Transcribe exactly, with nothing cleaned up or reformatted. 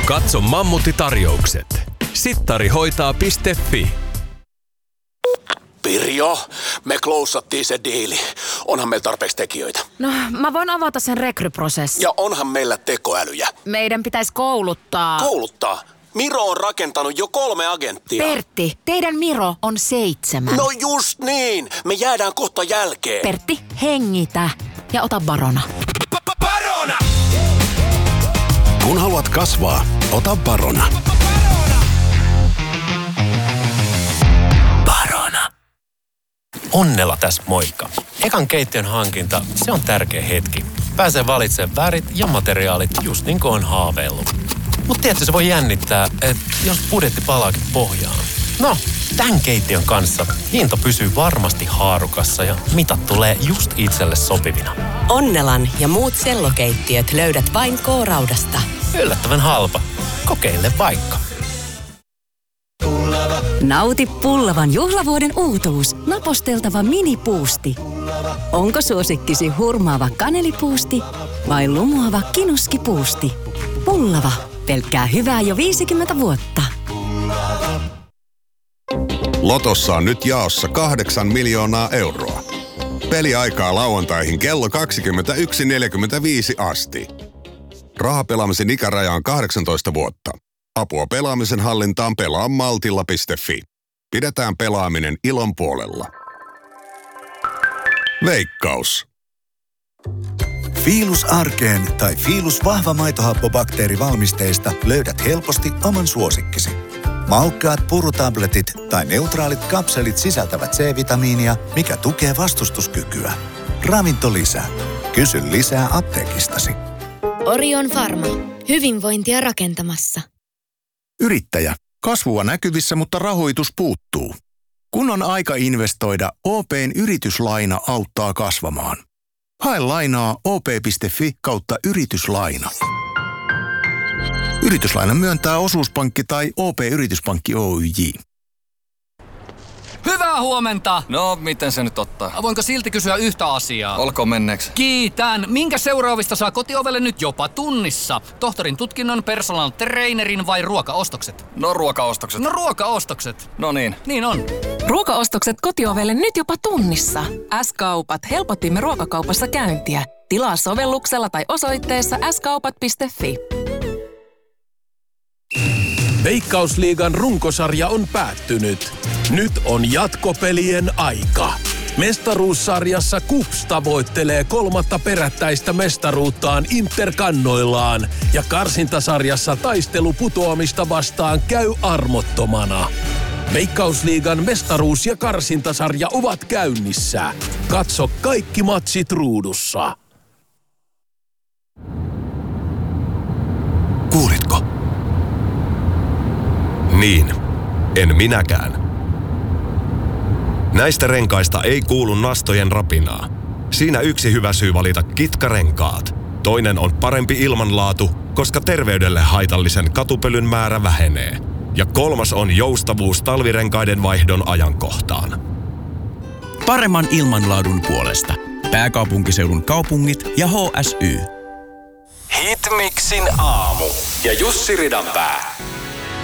Katso Mammutti-tarjoukset. sittarihoitaa piste fi. Pirjo, me klousattiin se diili. Onhan meillä tarpeeksi tekijöitä. No, mä voin avata sen rekryprosessin. Ja onhan meillä tekoälyjä. Meidän pitäisi kouluttaa. Kouluttaa? Miro on rakentanut jo kolme agenttia. Pertti, teidän Miro on seitsemän. No just niin. Me jäädään kohta jälkeen. Pertti, hengitä ja ota Barona. Barona! Kun haluat kasvaa, ota Barona. Barona. Onnella tässä moikka. Ekan keittiön hankinta, se on tärkeä hetki. Pääsee valitsemaan värit ja materiaalit just niin kuin on haaveillut. Mutta tiedätkö, se voi jännittää, että jos budjetti palaakin pohjaan. No, tämän keittiön kanssa hinta pysyy varmasti haarukassa ja mitat tulee just itselle sopivina. Onnelan ja muut sellokeittiöt löydät vain K-Raudasta. Yllättävän halpa. Kokeile vaikka. Nauti Pullavan juhlavuoden uutuus. Naposteltava minipuusti. Onko suosikkisi hurmaava kanelipuusti vai lumoava kinuskipuusti? Pullava. Pelkkää hyvää jo viisikymmentä vuotta. Lotossa on nyt jaossa kahdeksan miljoonaa euroa. Peliaikaa lauantaihin kello kaksikymmentäyksi neljäkymmentäviisi asti. Rahapelaamisen ikäraja on kahdeksantoista vuotta. Apua pelaamisen hallintaan pelaa maltilla piste fi. Pidetään pelaaminen ilon puolella. Veikkaus. Fiilus Arkeen tai Fiilus vahva maitohappobakteerivalmisteista löydät helposti oman suosikkisi. Maukkaat purutabletit tai neutraalit kapselit sisältävät C-vitamiinia, mikä tukee vastustuskykyä. Ravintolisä. Kysy lisää apteekistasi. Orion Pharma. Hyvinvointia rakentamassa. Yrittäjä. Kasvua näkyvissä, mutta rahoitus puuttuu. Kun on aika investoida, O P:n yrityslaina auttaa kasvamaan. Hae lainaa op piste fi kautta yrityslaina. Yrityslainan myöntää osuuspankki tai O P-yrityspankki Oyj. Hyvää huomenta! No, miten se nyt ottaa? Voinko silti kysyä yhtä asiaa? Olkoon menneeksi. Kiitän! Minkä seuraavista saa kotiovelle nyt jopa tunnissa? Tohtorin tutkinnon, personal trainerin vai ruokaostokset? No ruokaostokset. No ruokaostokset. No niin. Niin on. Ruokaostokset kotiovelle nyt jopa tunnissa. S-kaupat. Helpottimme ruokakaupassa käyntiä. Tilaa sovelluksella tai osoitteessa s kaupat piste fi. Veikkausliigan runkosarja on päättynyt. Nyt on jatkopelien aika. Mestaruussarjassa KuPS tavoittelee kolmatta perättäistä mestaruuttaan Interkannoillaan ja karsintasarjassa taistelu putoamista vastaan käy armottomana. Veikkausliigan mestaruus- ja karsintasarja ovat käynnissä. Katso kaikki matsit ruudussa. Kuulitko? Niin, en minäkään. Näistä renkaista ei kuulu nastojen rapinaa. Siinä yksi hyvä syy valita Kitka-renkaat. Toinen on parempi ilmanlaatu, koska terveydelle haitallisen katupölyn määrä vähenee. Ja kolmas on joustavuus talvirenkaiden vaihdon ajankohtaan. Paremman ilmanlaadun puolesta. Pääkaupunkiseudun kaupungit ja H S Y. Hitmixin aamu. Ja Jussi Ridanpää.